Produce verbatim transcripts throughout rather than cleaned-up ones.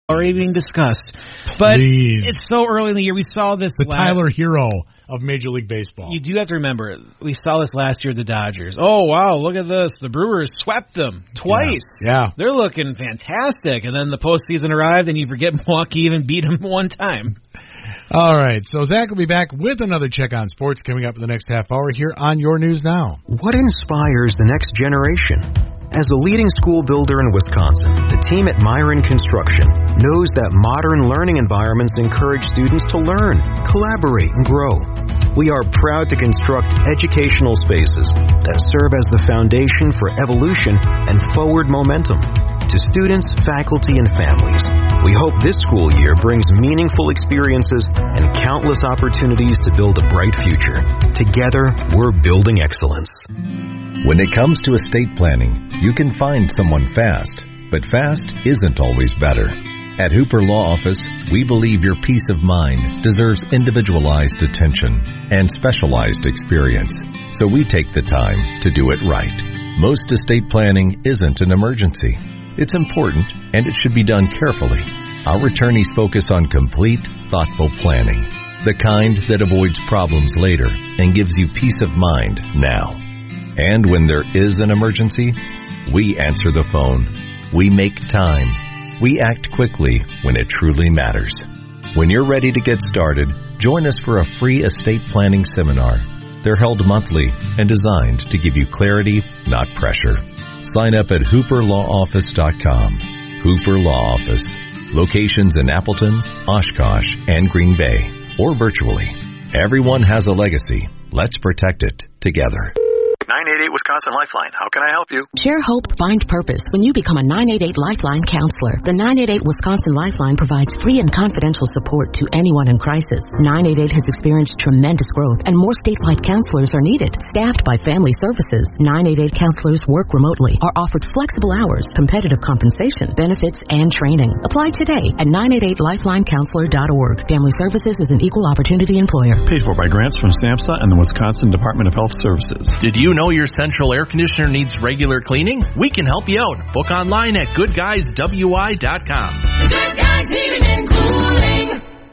already being discussed. But Please. It's so early in the year. We saw this The last, Tyler Hero of Major League Baseball. You do have to remember, we saw this last year at the Dodgers. Oh, wow, look at this. The Brewers swept them twice. Yeah. yeah. They're looking fantastic. And then the postseason arrived, and you forget Milwaukee even beat them one time. All right, so Zach will be back with another Check on Sports coming up in the next half hour here on Your News Now. What inspires the next generation? As a leading school builder in Wisconsin, the team at Myron Construction knows that modern learning environments encourage students to learn, collaborate, and grow. We are proud to construct educational spaces that serve as the foundation for evolution and forward momentum. To students, faculty, and families, we hope this school year brings meaningful experiences and countless opportunities to build a bright future. Together, we're building excellence. When it comes to estate planning, you can find someone fast, but fast isn't always better. At Hooper Law Office, we believe your peace of mind deserves individualized attention and specialized experience, so we take the time to do it right. Most estate planning isn't an emergency. It's important, and it should be done carefully. Our attorneys focus on complete, thoughtful planning, the kind that avoids problems later and gives you peace of mind now. And when there is an emergency, we answer the phone. We make time. We act quickly when it truly matters. When you're ready to get started, join us for a free estate planning seminar. They're held monthly and designed to give you clarity, not pressure. Sign up at hooper law office dot com. Hooper Law Office. Locations in Appleton, Oshkosh, and Green Bay, or virtually. Everyone has a legacy. Let's protect it together. nine eight eight Wisconsin Lifeline. How can I help you? Share hope, find purpose when you become a nine eight eight Lifeline counselor. The nine eight eight Wisconsin Lifeline provides free and confidential support to anyone in crisis. nine eight eight has experienced tremendous growth, and more statewide counselors are needed. Staffed by Family Services, nine eight eight counselors work remotely, are offered flexible hours, competitive compensation, benefits, and training. Apply today at nine eight eight lifeline counselor dot org. Family Services is an equal opportunity employer. Paid for by grants from SAMHSA and the Wisconsin Department of Health Services. Did you know your central air conditioner needs regular cleaning? We can help you out. Book online at good guys w i dot com. Good Guys Heating and Cooling.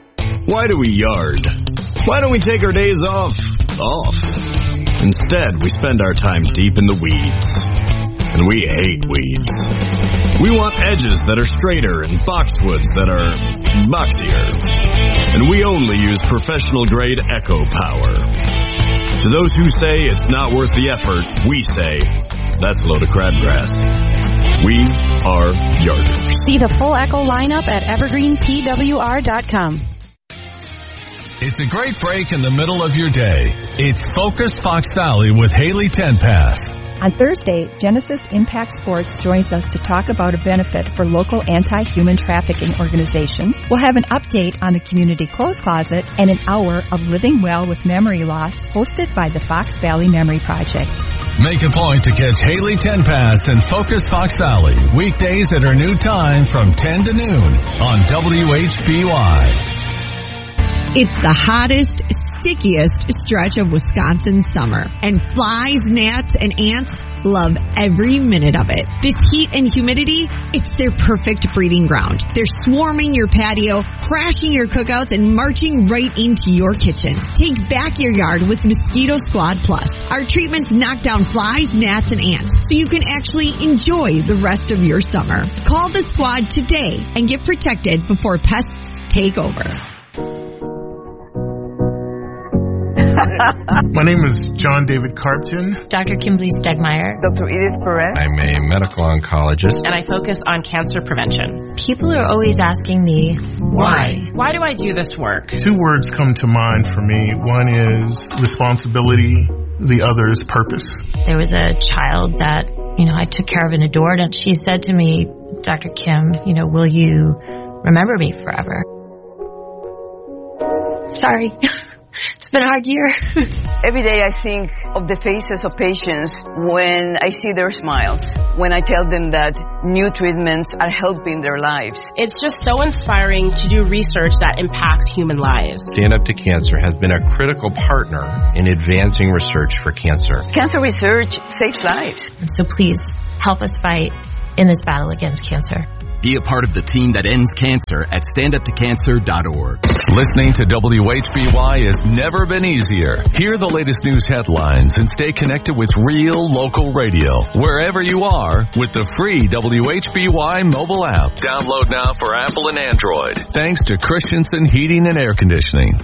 Why do we yard? Why don't we take our days off? Off. Instead, we spend our time deep in the weeds. And we hate weeds. We want edges that are straighter and boxwoods that are boxier. And we only use professional grade Echo Power. To those who say it's not worth the effort, we say, that's a load of crabgrass. We are yarders. See the full Echo lineup at evergreen p w r dot com. It's a great break in the middle of your day. It's Focus Fox Valley with Haley Tenpass. On Thursday, Genesis Impact Sports joins us to talk about a benefit for local anti-human trafficking organizations. We'll have an update on the Community Clothes Closet and an hour of Living Well with Memory Loss hosted by the Fox Valley Memory Project. Make a point to catch Haley Tenpass and Focus Fox Valley weekdays at her new time from ten to noon on W H B Y. It's the hottest, stickiest stretch of Wisconsin summer, and flies, gnats, and ants love every minute of it. This heat and humidity, it's their perfect breeding ground. They're swarming your patio, crashing your cookouts, and marching right into your kitchen. Take back your yard with Mosquito Squad Plus. Our treatments knock down flies, gnats, and ants, so you can actually enjoy the rest of your summer. Call the squad today and get protected before pests take over. My name is John David Carpton. Doctor Kimberly Stegmeyer. Doctor Edith Perez. I'm a medical oncologist. And I focus on cancer prevention. People are always asking me, why? Why do I do this work? Two words come to mind for me. One is responsibility. The other is purpose. There was a child that, you know, I took care of and adored, and she said to me, Doctor Kim, you know, will you remember me forever? Sorry. It's been a hard year. Every day I think of the faces of patients when I see their smiles, when I tell them that new treatments are helping their lives. It's just so inspiring to do research that impacts human lives. Stand Up to Cancer has been a critical partner in advancing research for cancer. Cancer research saves lives. So please help us fight in this battle against cancer. Be a part of the team that ends cancer at stand up to cancer dot org. Listening to W H B Y has never been easier. Hear the latest news headlines and stay connected with real local radio wherever you are with the free W H B Y mobile app. Download now for Apple and Android. Thanks to Christensen Heating and Air Conditioning.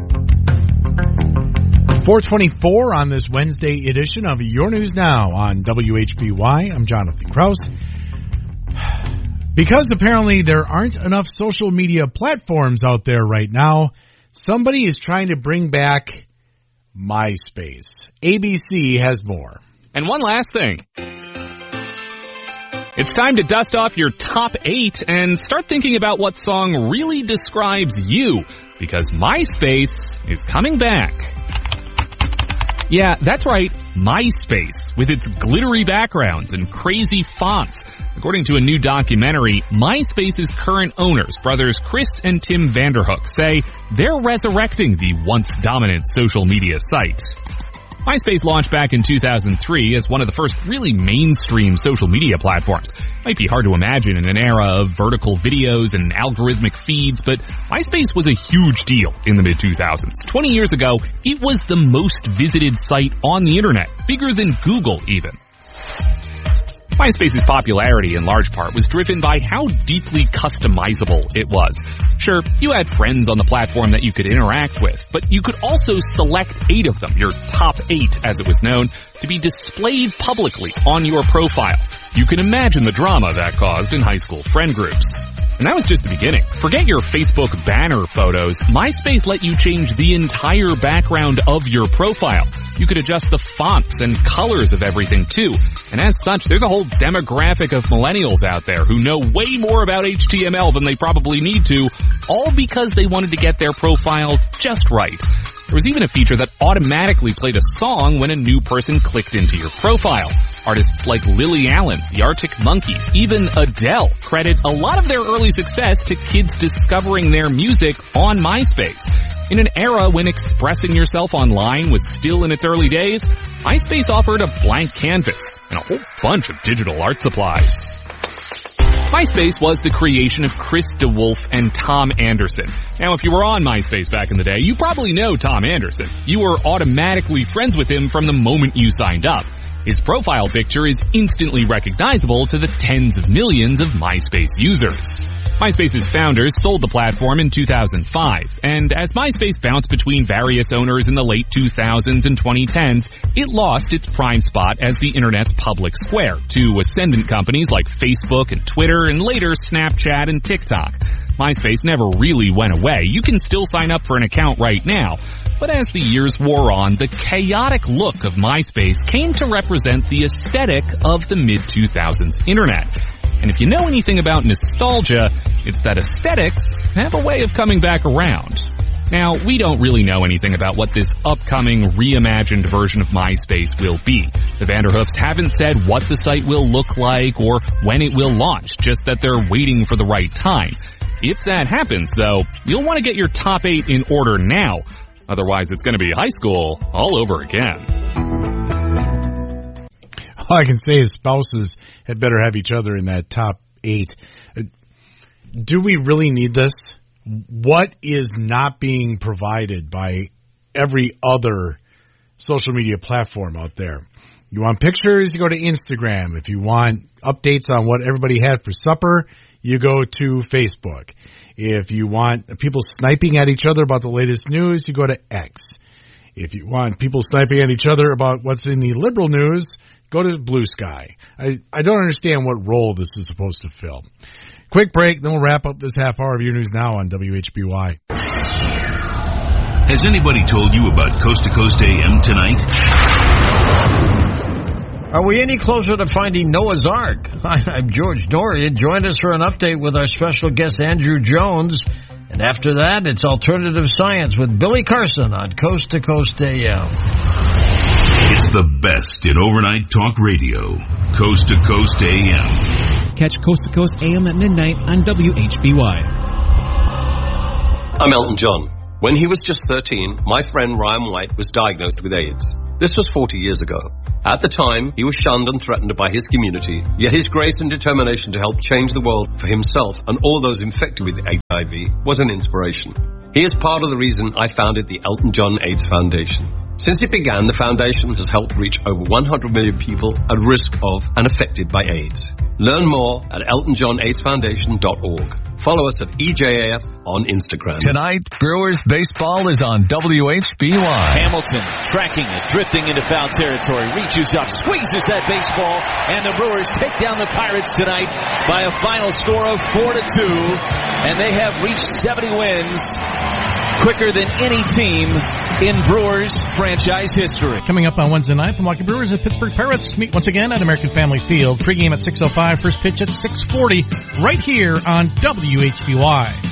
four twenty-four on this Wednesday edition of Your News Now on W H B Y. I'm Jonathan Krause. Because apparently there aren't enough social media platforms out there right now, somebody is trying to bring back MySpace. A B C has more. And one last thing. It's time to dust off your top eight and start thinking about what song really describes you, because MySpace is coming back. Yeah, that's right, MySpace, with its glittery backgrounds and crazy fonts. According to a new documentary, MySpace's current owners, brothers Chris and Tim Vanderhook, say they're resurrecting the once dominant social media site. MySpace launched back in two thousand three as one of the first really mainstream social media platforms. Might be hard to imagine in an era of vertical videos and algorithmic feeds, but MySpace was a huge deal in the mid two thousands. twenty years ago, it was the most visited site on the internet, bigger than Google even. MySpace's popularity in large part was driven by how deeply customizable it was. Sure, you had friends on the platform that you could interact with, but you could also select eight of them, your top eight as it was known, to be displayed publicly on your profile. You can imagine the drama that caused in high school friend groups. And that was just the beginning. Forget your Facebook banner photos. MySpace let you change the entire background of your profile. You could adjust the fonts and colors of everything too. And as such, there's a whole demographic of millennials out there who know way more about H T M L than they probably need to, all because they wanted to get their profile just right. There was even a feature that automatically played a song when a new person clicked into your profile. Artists like Lily Allen, the Arctic Monkeys, even Adele credit a lot of their early success to kids discovering their music on MySpace. In an era when expressing yourself online was still in its early days, MySpace offered a blank canvas and a whole bunch of digital art supplies. MySpace was the creation of Chris DeWolf and Tom Anderson. Now, if you were on MySpace back in the day, you probably know Tom Anderson. You were automatically friends with him from the moment you signed up. His profile picture is instantly recognizable to the tens of millions of MySpace users. MySpace's founders sold the platform in two thousand five, and as MySpace bounced between various owners in the late two thousands and twenty tens, it lost its prime spot as the internet's public square to ascendant companies like Facebook and Twitter and later Snapchat and TikTok. MySpace never really went away. You can still sign up for an account right now. But as the years wore on, the chaotic look of MySpace came to represent the aesthetic of the mid two thousands internet. And if you know anything about nostalgia, it's that aesthetics have a way of coming back around. Now, we don't really know anything about what this upcoming reimagined version of MySpace will be. The Vanderhoofs haven't said what the site will look like or when it will launch, just that they're waiting for the right time. If that happens, though, you'll want to get your top eight in order now. Otherwise, it's going to be high school all over again. All I can say is spouses had better have each other in that top eight. Do we really need this? What is not being provided by every other social media platform out there? You want pictures, you go to Instagram. If you want updates on what everybody had for supper, you go to Facebook. If you want people sniping at each other about the latest news, you go to X. If you want people sniping at each other about what's in the liberal news, go to Blue Sky. I, I don't understand what role this is supposed to fill. Quick break, then we'll wrap up this half hour of Your News Now on W H B Y. Has anybody told you about Coast to Coast A M tonight? Are we any closer to finding Noah's Ark? I'm George Dorian. Join us for an update with our special guest, Andrew Jones. And after that, it's Alternative Science with Billy Carson on Coast to Coast A M. It's the best in overnight talk radio. Coast to Coast A M. Catch Coast to Coast A M at midnight on W H B Y. I'm Elton John. When he was just thirteen, my friend Ryan White was diagnosed with AIDS. This was forty years ago. At the time, he was shunned and threatened by his community, yet his grace and determination to help change the world for himself and all those infected with H I V was an inspiration. He is part of the reason I founded the Elton John AIDS Foundation. Since it began, the foundation has helped reach over one hundred million people at risk of and affected by AIDS. Learn more at elton john aids foundation dot org. Follow us at E J A F on Instagram. Tonight, Brewers baseball is on W H B Y. Hamilton tracking it, drifting into foul territory, reaches up, squeezes that baseball, and the Brewers take down the Pirates tonight by a final score of four to two, and they have reached seventy wins quicker than any team in Brewers franchise history. Coming up on Wednesday night, the Milwaukee Brewers and Pittsburgh Pirates meet once again at American Family Field. Pregame at six oh five, first pitch at six forty, right here on W H B Y.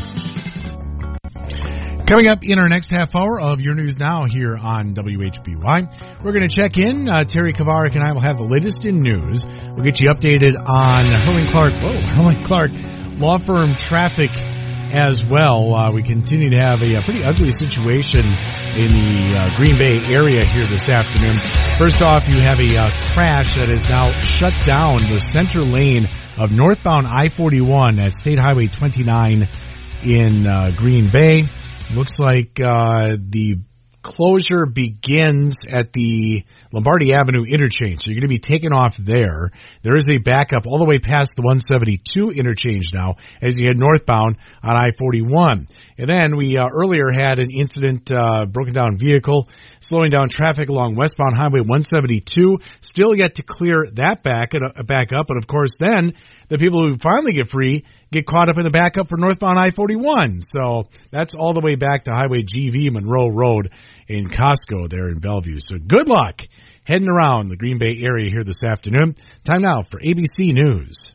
Coming up in our next half hour of Your News Now here on W H B Y, we're going to check in. Uh, Terry Kovarik and I will have the latest in news. We'll get you updated on Herling Clark, whoa, Herling Clark Law Firm traffic as well. Uh, we continue to have a, a pretty ugly situation in the uh, Green Bay area here this afternoon. First off, you have a uh, crash that has now shut down the center lane of northbound I forty-one at State Highway twenty-nine in uh, Green Bay. Looks like uh, the closure begins at the Lombardi Avenue interchange. So you're going to be taken off there. There is a backup all the way past the one seventy-two interchange now as you head northbound on I forty-one. And then we uh, earlier had an incident, uh, broken down vehicle, slowing down traffic along westbound Highway one seventy-two. Still yet to clear that back, uh, back up. And of course then the people who finally get free get caught up in the backup for northbound I forty-one. So that's all the way back to Highway G V Monroe Road in Costco there in Bellevue. So good luck heading around the Green Bay area here this afternoon. Time now for A B C News.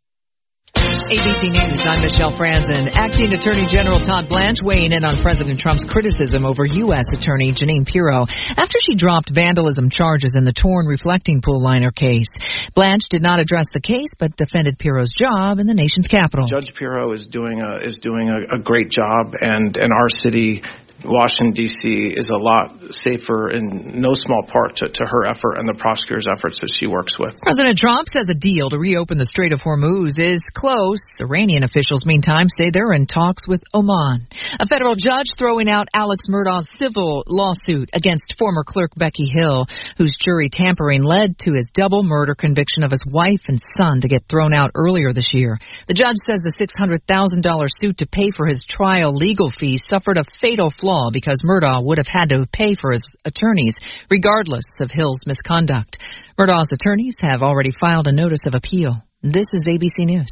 A B C News, I'm Michelle Franzen. Acting Attorney General Todd Blanche weighing in on President Trump's criticism over U S Attorney Jeanine Pirro after she dropped vandalism charges in the torn reflecting pool liner case. Blanche did not address the case, but defended Pirro's job in the nation's capital. Judge Pirro is doing a is doing a, a great job, and and our city, Washington, D C is a lot safer in no small part to, to her effort and the prosecutor's efforts that she works with. President Trump says a deal to reopen the Strait of Hormuz is close. Iranian officials, meantime, say they're in talks with Oman. A federal judge throwing out Alex Murdaugh's civil lawsuit against former clerk Becky Hill, whose jury tampering led to his double murder conviction of his wife and son to get thrown out earlier this year. The judge says the six hundred thousand dollars suit to pay for his trial legal fees suffered a fatal flaw because Murdaugh would have had to pay for his attorneys regardless of Hill's misconduct. Murdaugh's attorneys have already filed a notice of appeal. This is A B C News.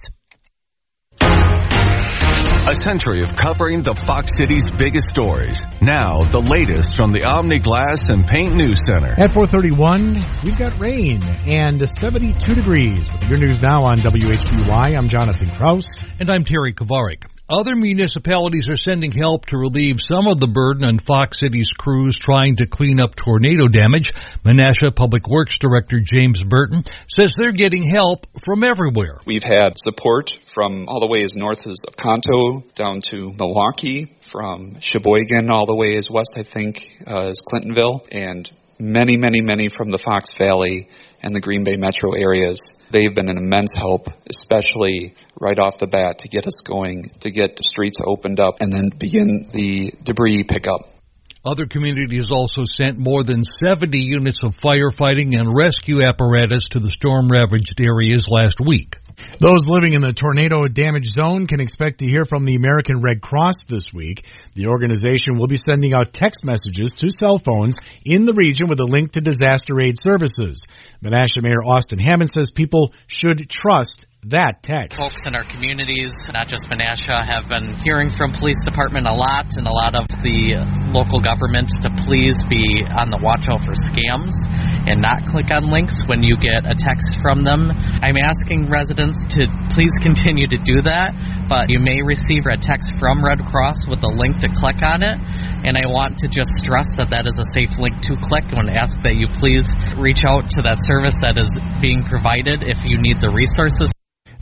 A century of covering the Fox City's biggest stories. Now, the latest from the Omni Glass and Paint News Center. At four thirty-one, we've got rain and seventy-two degrees. With your news now on W H B Y, I'm Jonathan Kraus. And I'm Terry Kovarik. Other municipalities are sending help to relieve some of the burden on Fox City's crews trying to clean up tornado damage. Menasha Public Works Director James Burton says they're getting help from everywhere. We've had support from all the way as north as Oconto down to Milwaukee, from Sheboygan all the way as west, I think, uh, as Clintonville, and many, many, many from the Fox Valley and the Green Bay metro areas. They've been an immense help, especially right off the bat, to get us going, to get the streets opened up, and then begin the debris pickup. Other communities also sent more than seventy units of firefighting and rescue apparatus to the storm-ravaged areas last week. Those living in the tornado damage zone can expect to hear from the American Red Cross this week. The organization will be sending out text messages to cell phones in the region with a link to disaster aid services. Menasha Mayor Austin Hammond says people should trust that text. Folks in our communities, not just Menasha, have been hearing from police department a lot and a lot of the local government to please be on the watch out for scams and not click on links when you get a text from them. I'm asking residents to please continue to do that, but you may receive a text from Red Cross with a link to click on it. And I want to just stress that that is a safe link to click and ask that you please reach out to that service that is being provided if you need the resources.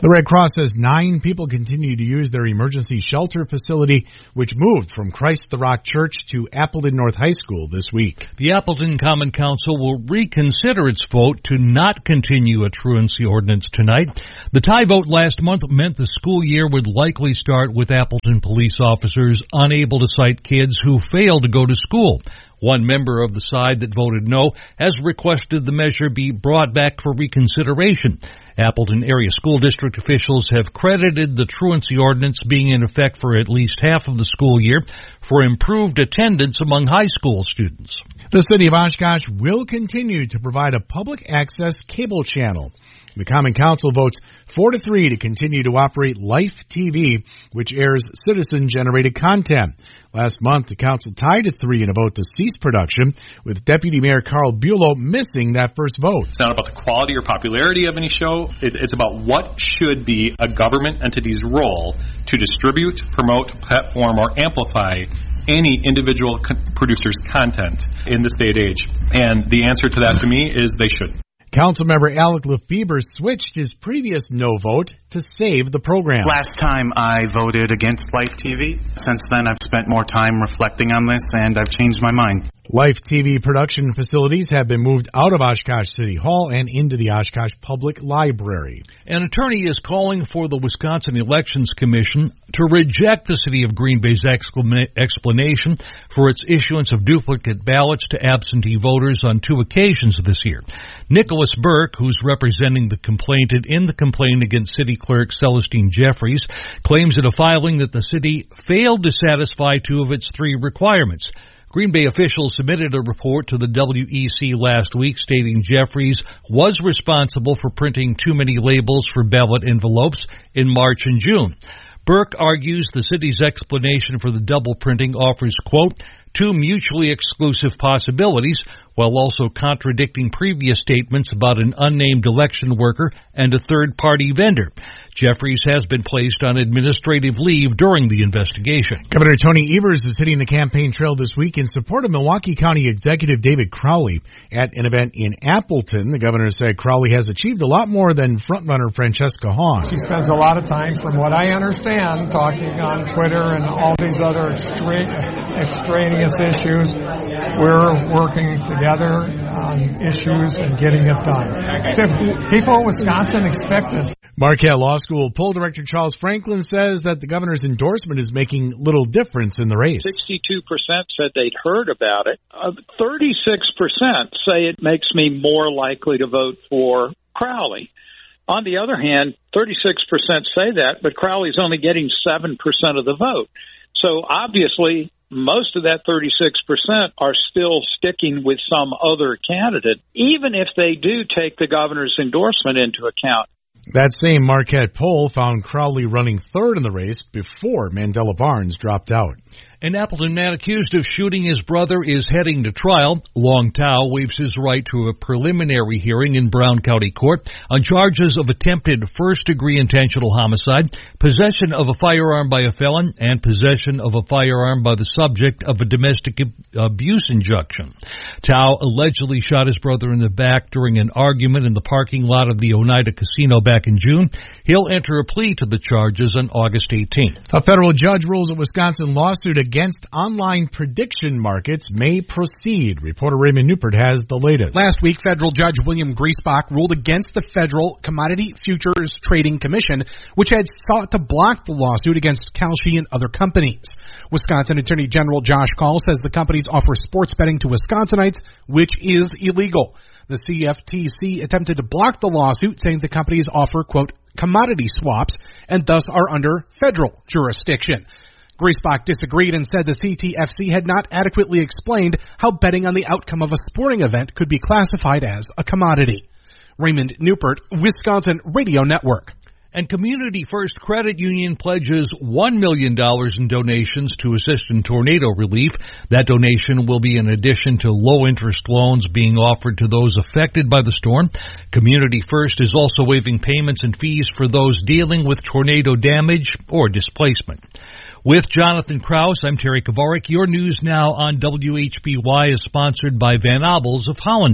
The Red Cross says nine people continue to use their emergency shelter facility, which moved from Christ the Rock Church to Appleton North High School this week. The Appleton Common Council will reconsider its vote to not continue a truancy ordinance tonight. The tie vote last month meant the school year would likely start with Appleton police officers unable to cite kids who failed to go to school. One member of the side that voted no has requested the measure be brought back for reconsideration. Appleton area school district officials have credited the truancy ordinance being in effect for at least half of the school year for improved attendance among high school students. The city of Oshkosh will continue to provide a public access cable channel. The Common Council votes four to three to continue to operate Life T V, which airs citizen-generated content. Last month, the council tied at three in a vote to cease production, with Deputy Mayor Carl Bulow missing that first vote. It's not about the quality or popularity of any show. It, it's about what should be a government entity's role to distribute, promote, platform, or amplify any individual co- producer's content in this day and age. And the answer to that to me is they should. Councilmember Alec Lefebvre switched his previous no vote to save the program. Last time I voted against Life T V. Since then, I've spent more time reflecting on this, and I've changed my mind. Life T V production facilities have been moved out of Oshkosh City Hall and into the Oshkosh Public Library. An attorney is calling for the Wisconsin Elections Commission to reject the city of Green Bay's explanation for its issuance of duplicate ballots to absentee voters on two occasions this year. Nicholas Burke, who's representing the complainant in the complaint against City Clerk Celestine Jeffries, claims in a filing that the city failed to satisfy two of its three requirements. Green Bay officials submitted a report to the W E C last week stating Jeffries was responsible for printing too many labels for ballot envelopes in March and June. Burke argues the city's explanation for the double printing offers, quote, two mutually exclusive possibilities, while also contradicting previous statements about an unnamed election worker and a third-party vendor. Jeffries has been placed on administrative leave during the investigation. Governor Tony Evers is hitting the campaign trail this week in support of Milwaukee County Executive David Crowley. At an event in Appleton, the governor said Crowley has achieved a lot more than frontrunner Francesca Hahn. She spends a lot of time, from what I understand, talking on Twitter and all these other extra- extraneous issues. We're working together on issues and getting it done. So people in Wisconsin expect this. Marquette Law School poll director Charles Franklin says that the governor's endorsement is making little difference in the race. sixty-two percent said they'd heard about it. Uh, thirty-six percent say it makes me more likely to vote for Crowley. On the other hand, thirty-six percent say that, but Crowley's only getting seven percent of the vote. So obviously, most of that thirty-six percent are still sticking with some other candidate, even if they do take the governor's endorsement into account. That same Marquette poll found Crowley running third in the race before Mandela Barnes dropped out. An Appleton man accused of shooting his brother is heading to trial. Long Tao waives his right to a preliminary hearing in Brown County Court on charges of attempted first-degree intentional homicide, possession of a firearm by a felon, and possession of a firearm by the subject of a domestic abuse injunction. Tao allegedly shot his brother in the back during an argument in the parking lot of the Oneida Casino back in June. He'll enter a plea to the charges on August eighteenth. A federal judge rules a Wisconsin lawsuit against online prediction markets may proceed. Reporter Raymond Newport has the latest. Last week, federal judge William Griesbach ruled against the Federal Commodity Futures Trading Commission, which had sought to block the lawsuit against Kalshi and other companies. Wisconsin Attorney General Josh Kaul says the companies offer sports betting to Wisconsinites, which is illegal. The C F T C attempted to block the lawsuit, saying the companies offer, quote, commodity swaps and thus are under federal jurisdiction. Griesbach disagreed and said the C T F C had not adequately explained how betting on the outcome of a sporting event could be classified as a commodity. Raymond Newport, Wisconsin Radio Network. And Community First Credit Union pledges one million dollars in donations to assist in tornado relief. That donation will be in addition to low-interest loans being offered to those affected by the storm. Community First is also waiving payments and fees for those dealing with tornado damage or displacement. With Jonathan Krause, I'm Terry Kovarik. Your news now on W H B Y is sponsored by Van Obels of Hollandtown.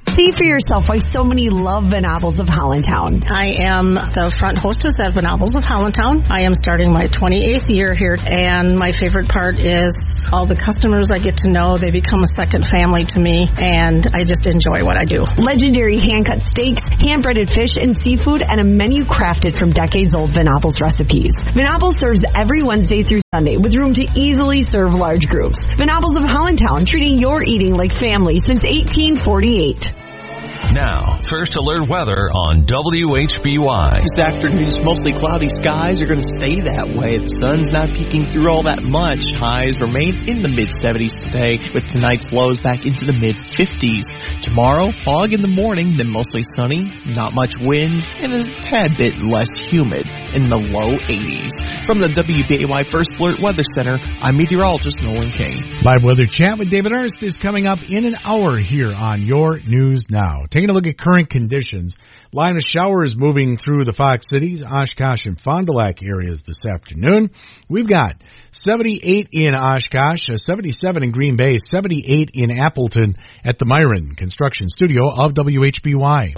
See for yourself why so many love Van Appels of Hollandtown. I am the front hostess at Van Appels of Hollandtown. I am starting my twenty-eighth year here, and my favorite part is all the customers I get to know. They become a second family to me, and I just enjoy what I do. Legendary hand-cut steaks, hand-breaded fish and seafood, and a menu crafted from decades-old Van Appels recipes. Van Appels serves every Wednesday through Sunday with room to easily serve large groups. Van Appels of Hollandtown, treating your eating like family since eighteen forty-eight. Now, First Alert weather on W H B Y. This afternoon's mostly cloudy skies are going to stay that way. The sun's not peeking through all that much. Highs remain in the mid-seventies today, with tonight's lows back into the mid-fifties. Tomorrow, fog in the morning, then mostly sunny, not much wind, and a tad bit less humid in the low eighties. From the W B A Y First Alert Weather Center, I'm meteorologist Nolan King. Live weather chat with David Ernst is coming up in an hour here on Your News Now. Taking a look at current conditions, line of showers moving through the Fox Cities, Oshkosh, and Fond du Lac areas this afternoon. We've got seventy-eight in Oshkosh, seventy-seven in Green Bay, seventy-eight in Appleton at the Myron Construction Studio of W H B Y.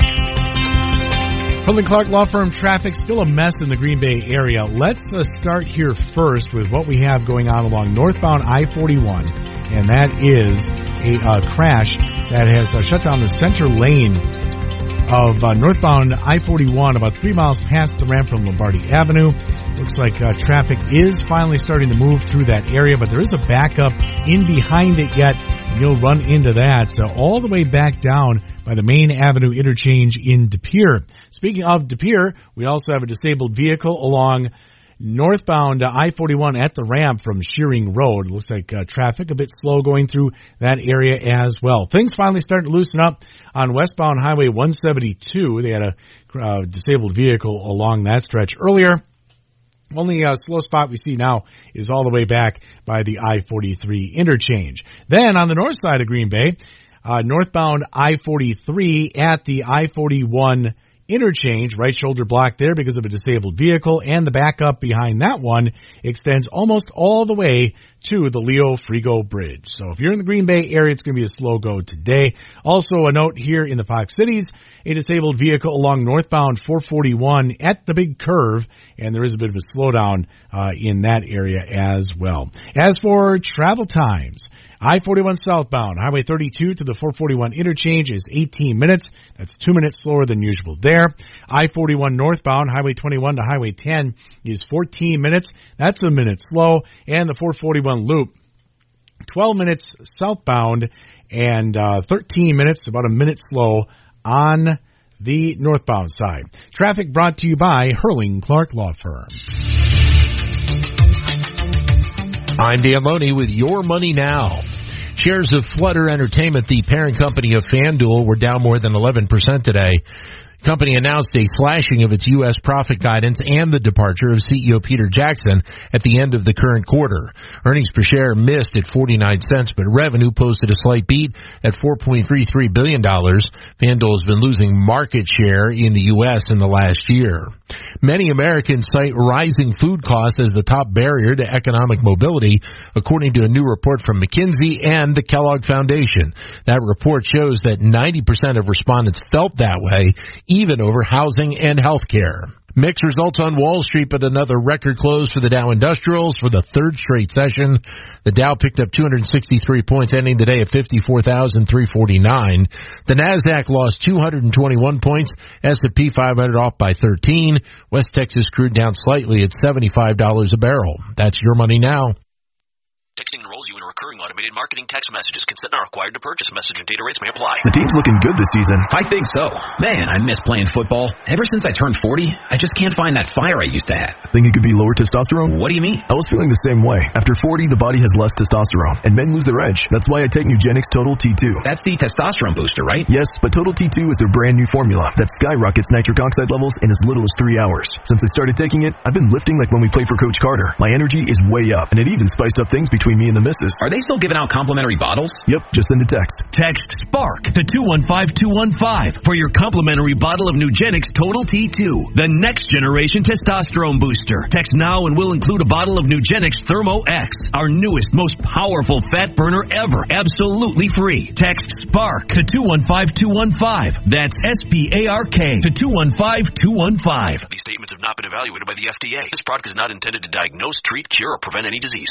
Hurling Clark Law Firm traffic, still a mess in the Green Bay area. Let's uh, start here first with what we have going on along northbound I forty-one, and that is a uh, crash that has uh, shut down the center lane of uh, northbound I forty-one, about three miles past the ramp from Lombardi Avenue. Looks like uh, traffic is finally starting to move through that area, but there is a backup in behind it yet. You'll run into that uh, all the way back down by the Main Avenue interchange in De Pere. Speaking of De Pere, we also have a disabled vehicle along northbound uh, I forty-one at the ramp from Shearing Road. It looks like uh, traffic a bit slow going through that area as well. Things finally starting to loosen up on westbound Highway one seventy-two. They had a uh, disabled vehicle along that stretch earlier. Only uh, slow spot we see now is all the way back by the I forty-three interchange. Then on the north side of Green Bay, uh, northbound I forty-three at the I forty-one interchange, right shoulder blocked there because of a disabled vehicle, and the backup behind that one extends almost all the way to the Leo Frigo Bridge. So if you're in the Green Bay area, it's going to be a slow go today. Also a note here in the Fox Cities, a disabled vehicle along northbound four forty-one at the big curve, and there is a bit of a slowdown uh, in that area as well. As for travel times, I forty-one southbound, Highway thirty-two to the four forty-one interchange is eighteen minutes. That's two minutes slower than usual there. I forty-one northbound, Highway twenty-one to Highway ten is fourteen minutes. That's a minute slow. And the four forty-one loop, twelve minutes southbound and uh, thirteen minutes, about a minute slow on the northbound side. Traffic brought to you by Hurling Clark Law Firm. I'm Dan Loney with Your Money Now. Shares of Flutter Entertainment, the parent company of FanDuel, were down more than eleven percent today. The company announced a slashing of its U S profit guidance and the departure of C E O Peter Jackson at the end of the current quarter. Earnings per share missed at forty-nine cents, but revenue posted a slight beat at four point three three billion dollars. FanDuel has been losing market share in the U S in the last year. Many Americans cite rising food costs as the top barrier to economic mobility, according to a new report from McKinsey and the Kellogg Foundation. That report shows that ninety percent of respondents felt that way, even over housing and health care. Mixed results on Wall Street, but another record close for the Dow Industrials for the third straight session. The Dow picked up two hundred sixty-three points, ending today at fifty-four thousand three hundred forty-nine. The Nasdaq lost two hundred twenty-one points, S and P five hundred off by thirteen. West Texas crude down slightly at seventy-five dollars a barrel. That's Your Money Now. Texting enrolls you in a recurring automated marketing text messages. Consent not required to purchase. Message and data rates may apply. The team's looking good this season. I think so. Man, I miss playing football. Ever since I turned forty, I just can't find that fire I used to have. Think it could be lower testosterone? What do you mean? I was feeling the same way. After forty, the body has less testosterone, and men lose their edge. That's why I take Nugenix Total T two. That's the testosterone booster, right? Yes, but Total T two is their brand new formula that skyrockets nitric oxide levels in as little as three hours. Since I started taking it, I've been lifting like when we played for Coach Carter. My energy is way up, and it even spiced up things between me and the missus. Are they still still giving out complimentary bottles? Yep, just send a text. Text SPARK to two one five two one five for your complimentary bottle of Nugenix Total T two, the next generation testosterone booster. Text now and we'll include a bottle of Nugenix Thermo X, our newest, most powerful fat burner ever, absolutely free. Text SPARK to two one five two one five. That's S P A R K to two one five two one five. These statements have not been evaluated by the F D A. This product is not intended to diagnose, treat, cure, or prevent any disease.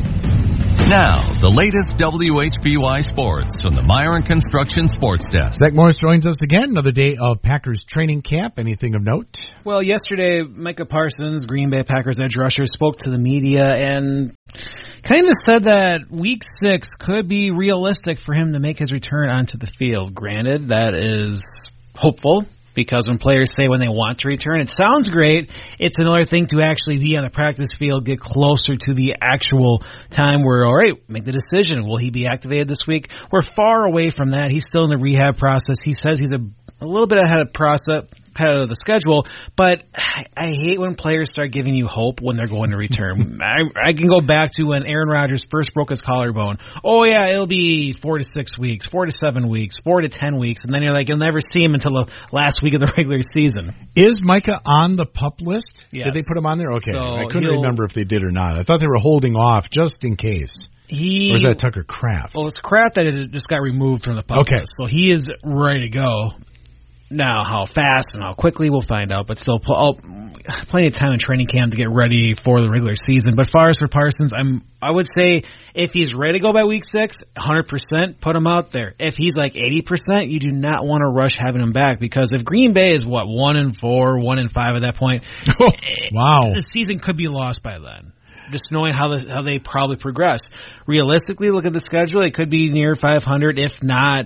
Now, the latest W H B Y sports from the Myron Construction Sports Desk. Zach Morris joins us again. Another day of Packers training camp. Anything of note? Well, yesterday, Micah Parsons, Green Bay Packers edge rusher, spoke to the media and kind of said that week six could be realistic for him to make his return onto the field. Granted, that is hopeful, because when players say when they want to return, it sounds great. It's another thing to actually be on the practice field, get closer to the actual time where, all right, make the decision. Will he be activated this week? We're far away from that. He's still in the rehab process. He says he's a, a little bit ahead of process. Ahead of the schedule, but I, I hate when players start giving you hope when they're going to return. I, I can go back to when Aaron Rodgers first broke his collarbone. Oh yeah, it'll be four to six weeks, four to seven weeks, four to ten weeks, and then you're like, you'll never see him until the last week of the regular season. Is Micah on the PUP list? Yes. Did they put him on there? Okay, So I couldn't he'll- remember if they did or not. I thought they were holding off just in case. He, or is that Tucker Kraft? Well, it's Kraft that it just got removed from the PUP Okay. list, so he is ready to go. Now, how fast and how quickly, we'll find out, but still pl- oh, plenty of time in training camp to get ready for the regular season. But far as for Parsons, I'm, I would say if he's ready to go by week six, one hundred percent, put him out there. If he's like eighty percent, you do not want to rush having him back, because if Green Bay is, what, one and four, one and five at that point, wow, the season could be lost by then. Just knowing how the, how they probably progress. Realistically, look at the schedule, it could be near five hundred, if not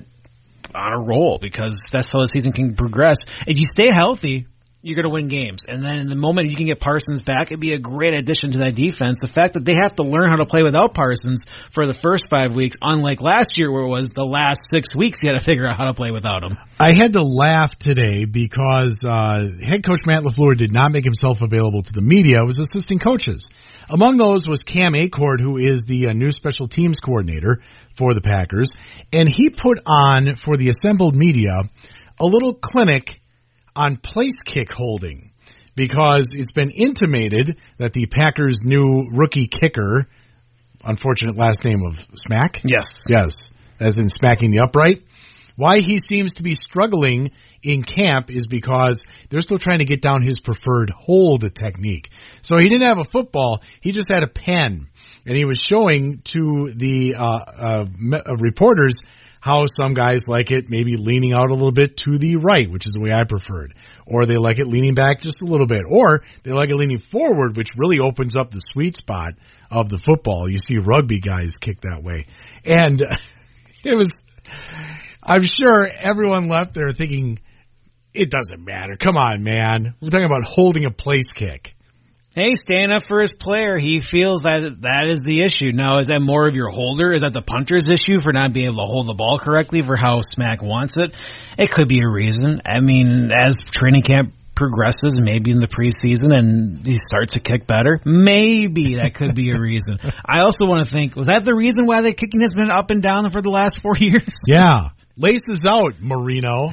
on a roll, because that's how the season can progress. If you stay healthy, you're going to win games. And then in the moment you can get Parsons back, it'd be a great addition to that defense. The fact that they have to learn how to play without Parsons for the first five weeks, unlike last year where it was the last six weeks you had to figure out how to play without him. I had to laugh today because uh, head coach Matt LaFleur did not make himself available to the media. It was assistant coaches. Among those was Cam Acord, who is the uh, new special teams coordinator for the Packers. And he put on, for the assembled media, a little clinic on place kick holding, because it's been intimated that the Packers' new rookie kicker, unfortunate last name of Smack? Yes. Yes, as in smacking the upright. Why he seems to be struggling in camp is because they're still trying to get down his preferred hold technique. So he didn't have a football, he just had a pen. And he was showing to the uh, uh, me- uh, reporters how some guys like it maybe leaning out a little bit to the right, which is the way I preferred. Or they like it leaning back just a little bit. Or they like it leaning forward, which really opens up the sweet spot of the football. You see rugby guys kick that way. And it was, I'm sure everyone left there thinking, it doesn't matter. Come on, man. We're talking about holding a place kick. Hey, stand up for his player. He feels that that is the issue. Now, is that more of your holder? Is that the punter's issue for not being able to hold the ball correctly for how Smack wants it? It could be a reason. I mean, as training camp progresses, maybe in the preseason, and he starts to kick better, maybe that could be a reason. I also want to think, was that the reason why the kicking has been up and down for the last four years? Yeah. Laces out, Marino.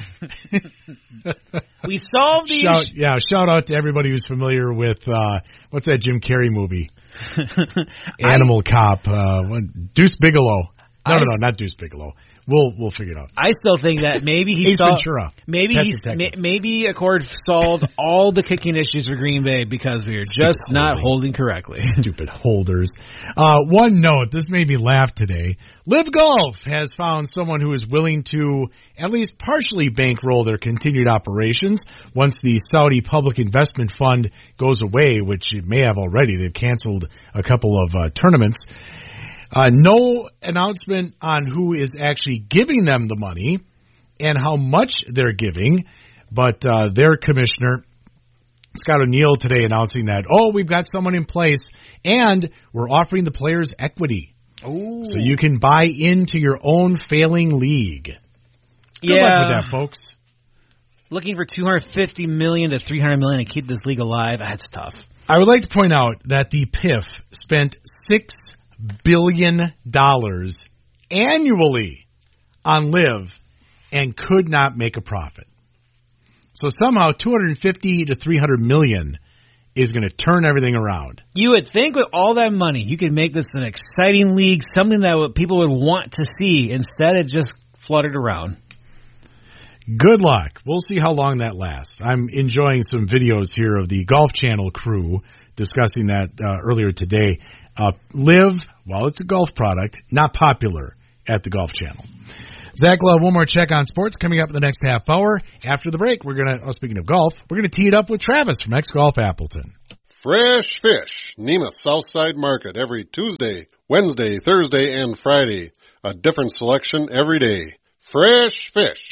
We solved the shout, issue. Yeah, shout out to everybody who's familiar with, uh, what's that Jim Carrey movie? Animal I, Cop. Uh, Deuce Bigelow. No, I, no, no, not Deuce Bigelow. We'll we'll figure it out. I still think that maybe he Ace solved. Ventura. Maybe he's ma- maybe Accord solved all the kicking issues for Green Bay because we are just Stupid not holding. holding correctly. Stupid holders. Uh, one note. This made me laugh today. Live Golf has found someone who is willing to at least partially bankroll their continued operations once the Saudi Public Investment Fund goes away, which it may have already. They've canceled a couple of uh, tournaments. Uh, no announcement on who is actually giving them the money and how much they're giving, but uh, their commissioner, Scott O'Neill, today announcing that, oh, we've got someone in place and we're offering the players equity. Ooh. So you can buy into your own failing league. Good yeah. luck with that, folks. Looking for two hundred fifty million dollars to three hundred million dollars to keep this league alive, that's tough. I would like to point out that the P I F spent six billion dollars annually on Live and could not make a profit. So somehow two hundred fifty to three hundred million is going to turn everything around. You would think with all that money, you could make this an exciting league, something that people would want to see. Instead, it just fluttered around. Good luck. We'll see how long that lasts. I'm enjoying some videos here of the Golf Channel crew discussing that uh, earlier today. Uh, Live, well, it's a golf product, not popular at the Golf Channel. Zach will have one more check on sports coming up in the next half hour. After the break, we're going to, oh, speaking of golf, we're going to tee it up with Travis from X Golf Appleton. Fresh fish, Nema Southside Market, every Tuesday, Wednesday, Thursday, and Friday. A different selection every day. Fresh fish.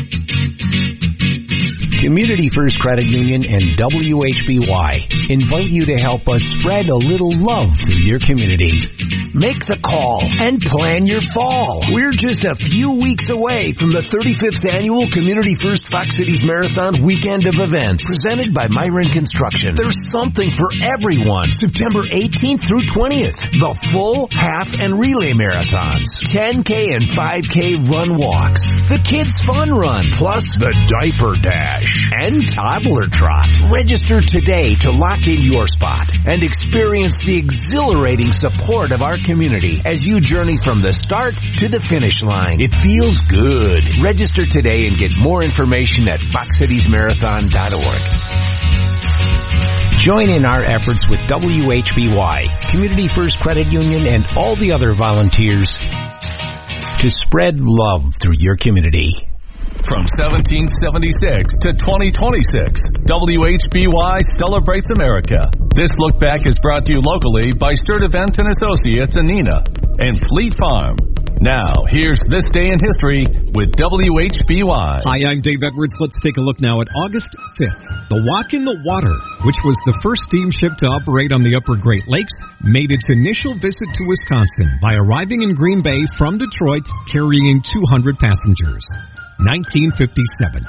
Community First Credit Union and W H B Y invite you to help us spread a little love through your community. Make the call and plan your fall. We're just a few weeks away from the thirty-fifth Annual Community First Fox Cities Marathon Weekend of Events presented by Myron Construction. There's something for everyone. September eighteenth through twentieth. The full, half, and relay marathons. ten K and five K run walks. The Kids Fun Run. Plus the Diaper Dash. And Toddler Trot. Register today to lock in your spot and experience the exhilarating support of our community as you journey from the start to the finish line. It feels good. Register today and get more information at fox cities marathon dot org. Join in our efforts with W H B Y, Community First Credit Union, and all the other volunteers to spread love through your community. From seventeen seventy-six to twenty twenty-six, W H B Y celebrates America. This look back is brought to you locally by Sturt Event and Associates in Neenah and Fleet Farm. Now, here's This Day in History with W H B Y. Hi, I'm Dave Edwards. Let's take a look now at August fifth. The Walk in the Water, which was the first steamship to operate on the upper Great Lakes, made its initial visit to Wisconsin by arriving in Green Bay from Detroit carrying two hundred passengers. nineteen fifty-seven.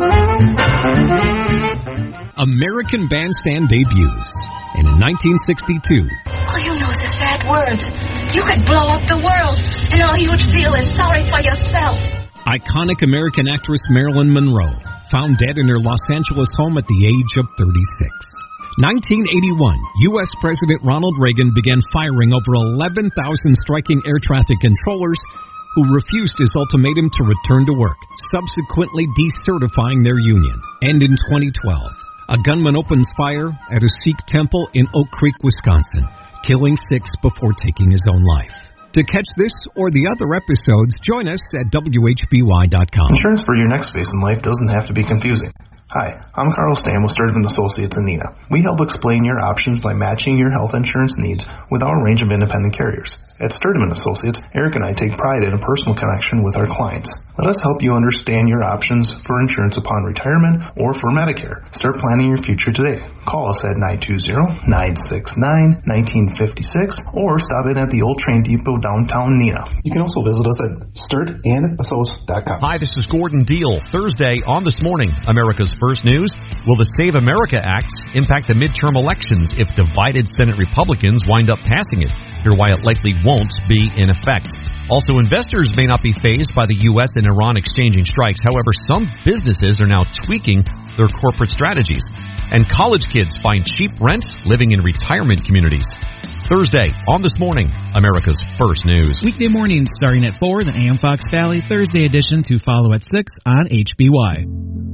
American Bandstand debuts. And in nineteen sixty-two. All you know is bad words. You could blow up the world, and all you'd feel is sorry for yourself. Iconic American actress Marilyn Monroe, found dead in her Los Angeles home at the age of thirty-six. nineteen eighty-one, U S President Ronald Reagan began firing over eleven thousand striking air traffic controllers who refused his ultimatum to return to work, subsequently decertifying their union. And in twenty twelve, a gunman opens fire at a Sikh temple in Oak Creek, Wisconsin, killing six before taking his own life. To catch this or the other episodes, join us at W H B Y dot com. Insurance for your next phase in life doesn't have to be confusing. Hi, I'm Carl Stam with Sturdivant Associates in Neenah. We help explain your options by matching your health insurance needs with our range of independent carriers. At Sturdivant Associates, Eric and I take pride in a personal connection with our clients. Let us help you understand your options for insurance upon retirement or for Medicare. Start planning your future today. Call us at nine two zero, nine six nine, one nine five six or stop in at the Old Train Depot downtown Neenah. You can also visit us at sturt and associates dot com. Hi, this is Gordon Deal. Thursday on This Morning, America's First News. Will the Save America Act impact the midterm elections if divided Senate Republicans wind up passing it? Hear why it likely won't be in effect. Also, investors may not be fazed by the U S and Iran exchanging strikes. However, some businesses are now tweaking their corporate strategies. And college kids find cheap rent living in retirement communities. Thursday on This Morning, America's First News. Weekday mornings starting at four, the A M Fox Valley Thursday edition to follow at six on H B Y.